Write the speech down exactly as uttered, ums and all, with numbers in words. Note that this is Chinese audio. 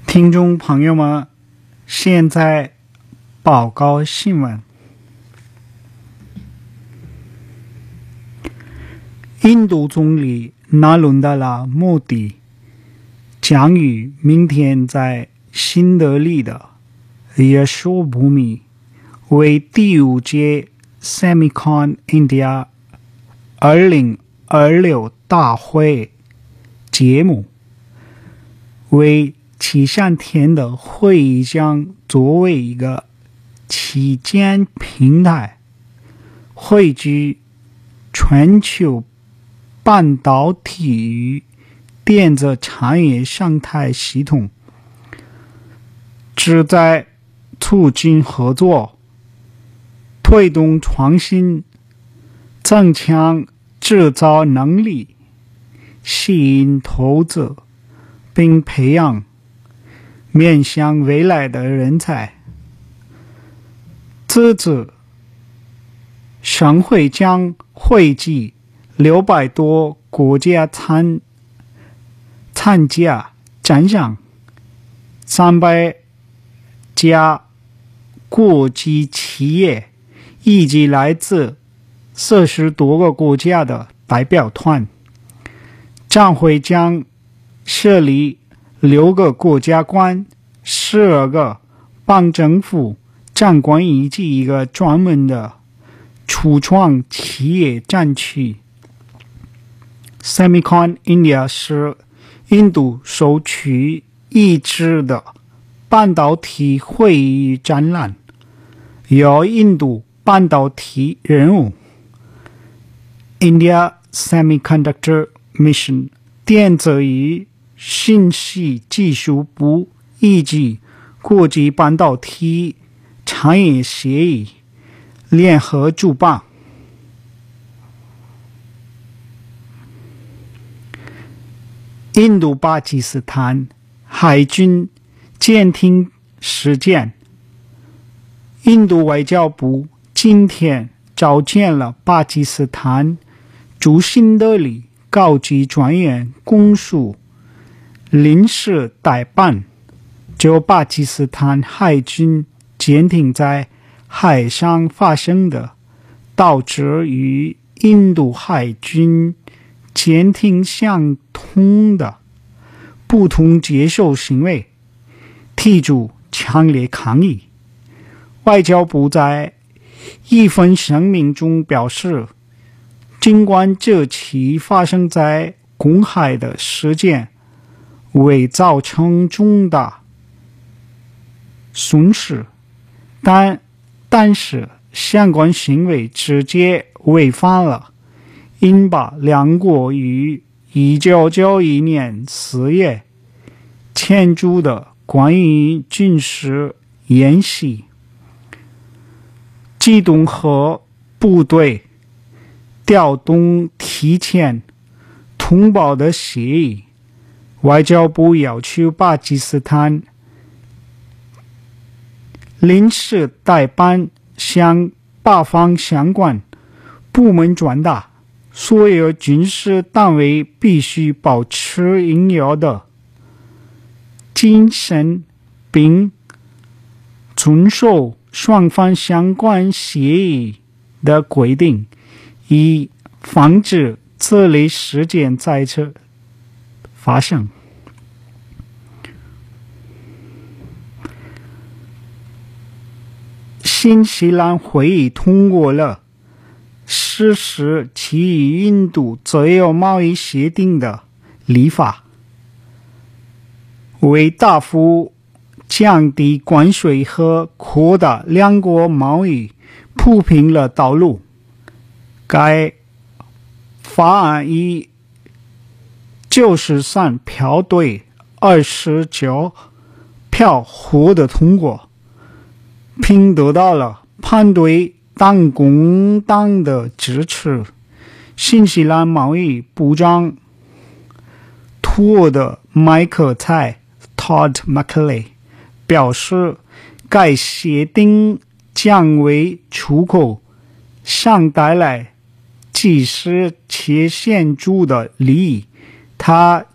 听众朋友们，现在报告新闻：印度总理纳伦达拉·莫迪将于明天在新德里的耶说普米为第五届 Semicon India 二零二六大会节目，为期三天的会议将作为一个旗舰平台，汇聚全球半导体与电子产业生态系统，旨在促进合作，推动创新，增强制造能力，吸引投资，并培养面向未来的人才。此次盛会将汇集六百多国家参参加，站上三百家国际企业以及来自四十多个国家的代表团。展会将设立六个国家馆、十二个邦政府展馆以及一个专门的初创企业展区。Semicon India 是印度首屈一指的半导体会议与展览，由印度半导体任务 India Semiconductor Mission 电子与信息技术部以及国际半导体产业协议联合主办。印度巴基斯坦海军舰艇事件，印度外交部今天召见了巴基斯坦驻新德里高级专员公署临时代办，就巴基斯坦海军舰艇在海上发生的导致与印度海军舰艇相同的不同接受行为提出强烈抗议。外交部在一份声明中表示，尽管这起发生在公海的事件未造成重大损失，但但是相关行为直接违反了印巴两国于一九九一年四月签署的关于军事演习、机动和部队调动提前通报的协议。外交部要求巴基斯坦临时代办向巴方相关部门转达，所有军事单位必须保持应有的谨慎，并遵守双方相关协议的规定，以防止此类事件再次发生。新西兰会议通过了实施其与印度自由贸易协定的立法，为大幅降低关税和扩大两国贸易铺平了道路。该法案以九十三票对二十九票获得通过，并得到了反对党工党的支持。新西兰贸易部长托德·麦克蔡 Todd McCalley 表示，该协定将为出口商带来及时且显著的利益。他